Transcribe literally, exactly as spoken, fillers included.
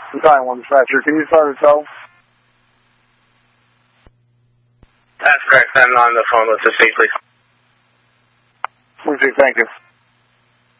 nine one dispatcher, can you start a tow? That's correct. I'm on the phone with the city, please. We do, thank you.